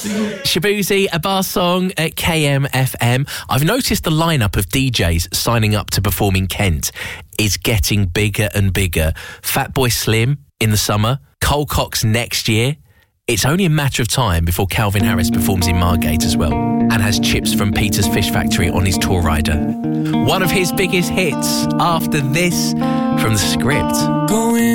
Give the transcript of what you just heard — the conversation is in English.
Shaboozey, a bar song at KMFM. I've noticed the lineup of DJs signing up to perform in Kent is getting bigger and bigger. Fatboy Slim in the summer, Cole Cox next year. It's only a matter of time before Calvin Harris performs in Margate as well and has Chips from Peter's Fish Factory on his tour rider. One of his biggest hits after this from The Script. Going